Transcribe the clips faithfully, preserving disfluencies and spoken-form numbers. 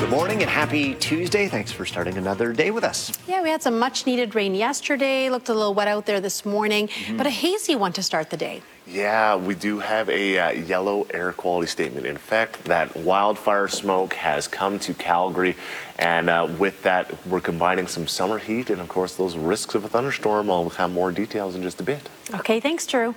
Good morning and happy Tuesday. Thanks for starting another day with us. Yeah, we had some much needed rain yesterday. Looked a little wet out there this morning, mm-hmm. but a hazy one to start the day. Yeah, we do have a uh, yellow air quality statement. In fact, that wildfire smoke has come to Calgary. And uh, with that, we're combining some summer heat and, of course, those risks of a thunderstorm. I'll have more details in just a bit. Okay, thanks, Drew.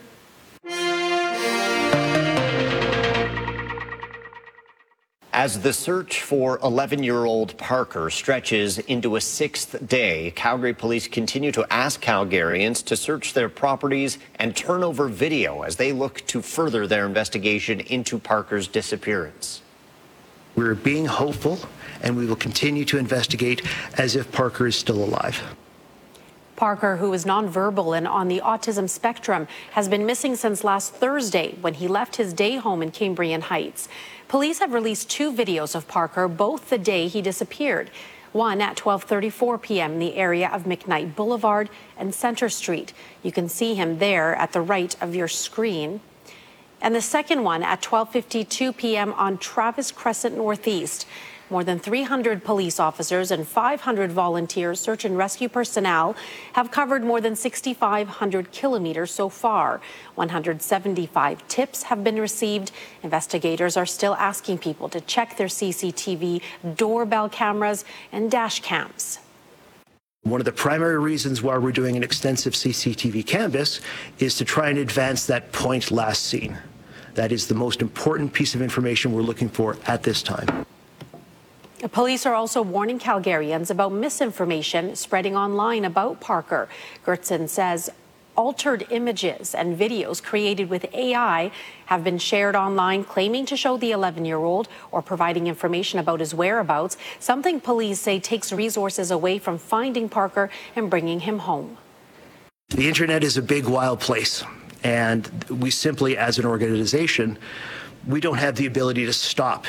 As the search for eleven-year-old Parker stretches into a sixth day, Calgary police continue to ask Calgarians to search their properties and turn over video as they look to further their investigation into Parker's disappearance. We're being hopeful, and we will continue to investigate as if Parker is still alive. Parker, who is nonverbal and on the autism spectrum, has been missing since last Thursday when he left his day home in Cambrian Heights. Police have released two videos of Parker, both the day he disappeared. One at twelve thirty-four p.m. in the area of McKnight Boulevard and Center Street. You can see him there at the right of your screen. And the second one at twelve fifty-two p.m. on Travis Crescent Northeast. More than three hundred police officers and five hundred volunteers, search and rescue personnel, have covered more than six thousand five hundred kilometers so far. one hundred seventy-five tips have been received. Investigators are still asking people to check their C C T V, doorbell cameras, and dash cams. One of the primary reasons why we're doing an extensive C C T V canvass is to try and advance that point last seen. That is the most important piece of information we're looking for at this time. Police are also warning Calgarians about misinformation spreading online about Parker. Gertson says altered images and videos created with A I have been shared online claiming to show the eleven-year-old or providing information about his whereabouts, something police say takes resources away from finding Parker and bringing him home. The internet is a big, wild place, and we simply, as an organization, we don't have the ability to stop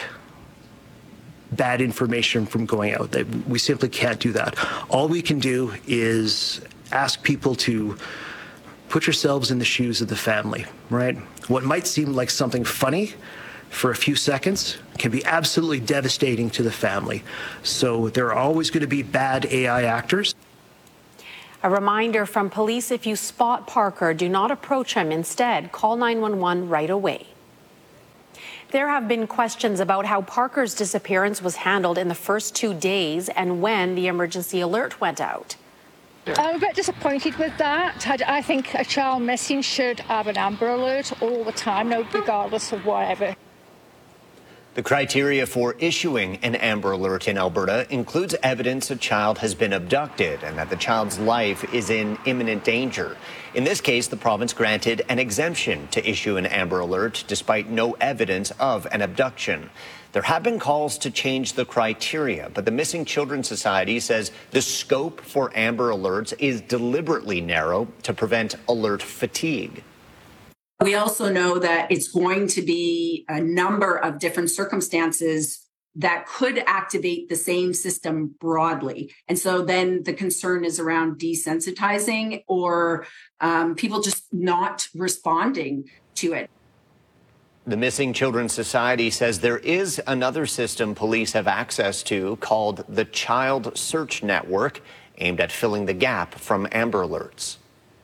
bad information from going out. We simply can't do that. All we can do is ask people to put yourselves in the shoes of the family, right? What might seem like something funny for a few seconds can be absolutely devastating to the family. So there are always going to be bad A I actors. A reminder from police: if you spot Parker, do not approach him. Instead, call nine one one right away. There have been questions about how Parker's disappearance was handled in the first two days and when the emergency alert went out. I'm a bit disappointed with that. I think a child missing should have an Amber Alert all the time, no, regardless of whatever. The criteria for issuing an Amber Alert in Alberta includes evidence a child has been abducted and that the child's life is in imminent danger. In this case, the province granted an exemption to issue an Amber Alert despite no evidence of an abduction. There have been calls to change the criteria, but the Missing Children Society says the scope for Amber Alerts is deliberately narrow to prevent alert fatigue. We also know that it's going to be a number of different circumstances that could activate the same system broadly. And so then the concern is around desensitizing or um, people just not responding to it. The Missing Children Society says there is another system police have access to called the Child Search Network, aimed at filling the gap from Amber Alerts.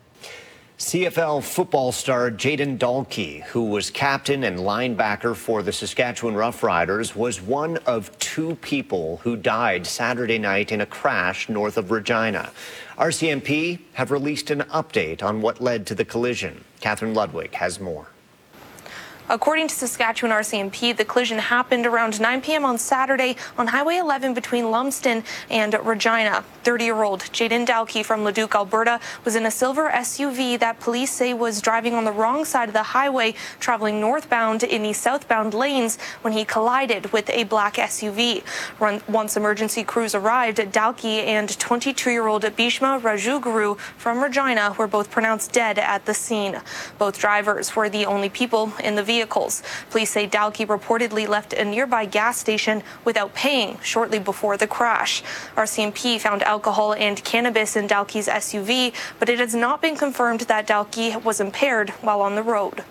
C F L football star Jayden Dalkey, who was captain and linebacker for the Saskatchewan Roughriders, was one of two people who died Saturday night in a crash north of Regina. R C M P have released an update on what led to the collision. Catherine Ludwig has more. According to Saskatchewan R C M P, the collision happened around nine p.m. on Saturday on Highway eleven between Lumsden and Regina. thirty-year-old Jayden Dalkey from Leduc, Alberta, was in a silver S U V that police say was driving on the wrong side of the highway, traveling northbound in the southbound lanes when he collided with a black S U V. Once emergency crews arrived, Dalkey and twenty-two-year-old Bhishma Rajuguru from Regina were both pronounced dead at the scene. Both drivers were the only people in the vehicle. Vehicles. Police say Dalkey reportedly left a nearby gas station without paying shortly before the crash. R C M P found alcohol and cannabis in Dalkey's S U V, but it has not been confirmed that Dalkey was impaired while on the road.